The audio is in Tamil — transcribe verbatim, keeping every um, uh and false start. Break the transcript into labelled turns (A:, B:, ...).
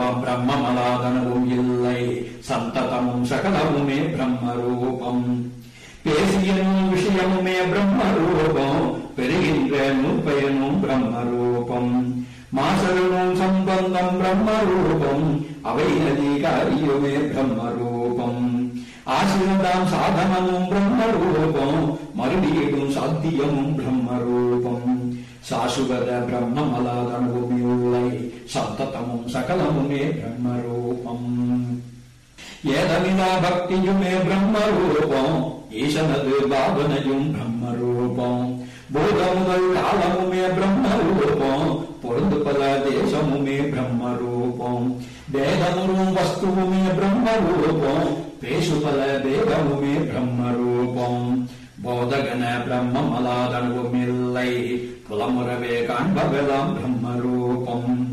A: பிரம்மமலாதனவும் இல்லை சந்ததமும் சகலமுமே பிரம்மரூபம் பேசியனும் விஷயமுமே பிரம்மரூபம் பெறுகின்ற நூற்பயனும் பிரம்மரூபம் மாசரனும் சம்பந்தம் பிரம்மரூபம் அவை அதிகாரியுமே பிரம்மரூபம் ஆசிரதாம் சாதனமும் பிரம்மரூபம் மறுபடியும் சாத்தியமும் பிரம்மரூபம் சாசுவத பிரம்மமலாதனவும் இல்லை சந்ததமும் சகலமுமே பிரம்மரூபம் ஏதமிதா பக்தியுமே பிரம்மரூபம் ஈசனது பாவனையும் பிரம்மரூபம் போத முதல் காலமுமே பிரம்மரூபம் பொருந்து பல தேசமுமே பிரம்மரூபம் வேதமுறும் வஸ்துவுமே பிரம்மரூபம் பேசு பல வேதமுமே பிரம்மரூபம் போதகன பிரம்மமலாதனவும் இல்லை புலமுறவே காண்பவெல்லாம் பிரம்மரூபம்